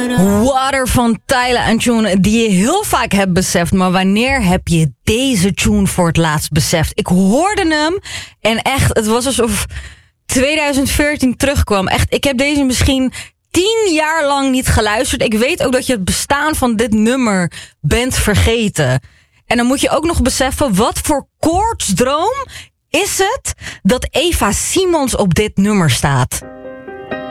Water van Tyler, een tune die je heel vaak hebt beseft. Maar wanneer heb je deze tune voor het laatst beseft? Ik hoorde hem en echt, het was alsof 2014 terugkwam. Echt, ik heb deze misschien 10 jaar lang niet geluisterd. Ik weet ook dat je het bestaan van dit nummer bent vergeten. En dan moet je ook nog beseffen, wat voor koortsdroom is het dat Eva Simons op dit nummer staat?